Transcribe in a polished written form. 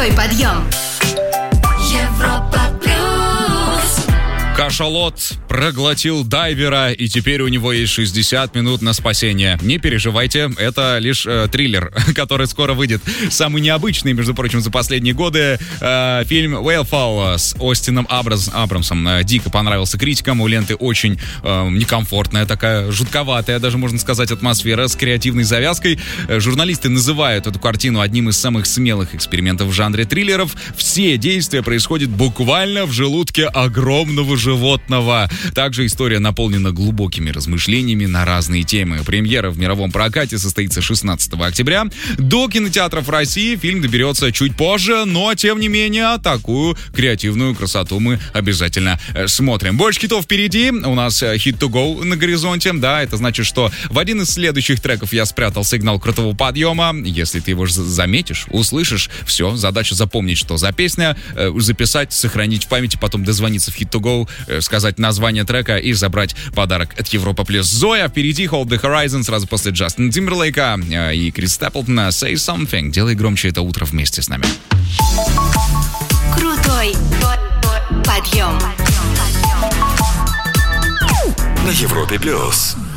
Крутой подъем. Европа плюс. Кашалот проглотил дайвера, и теперь у него есть 60 минут на спасение. Не переживайте, это лишь триллер, который скоро выйдет. Самый необычный, между прочим, за последние годы фильм «Whalefowl» с Остином Абрамсом. Дико понравился критикам, у ленты очень некомфортная, такая жутковатая, даже можно сказать, атмосфера с креативной завязкой. Журналисты называют эту картину одним из самых смелых экспериментов в жанре триллеров. Все действия происходят буквально в желудке огромного животного. Также история наполнена глубокими размышлениями на разные темы. Премьера в мировом прокате состоится 16 октября. До кинотеатров России фильм доберется чуть позже, но, тем не менее, такую креативную красоту мы обязательно смотрим. Больше хитов впереди. У нас Hit to Go на горизонте. Да, это значит, что в один из следующих треков я спрятал сигнал крутого подъема. Если ты его заметишь, услышишь, все, задача запомнить, что за песня, записать, сохранить в памяти, потом дозвониться в Hit to Go, сказать название трека и забрать подарок от Европа Плюс. Зоя, впереди Hold the Horizon, сразу после Джастина Тимберлейка и Крис Степлтона Say Something. Делай громче это утро вместе с нами. Крутой подъем. На Европе Плюс.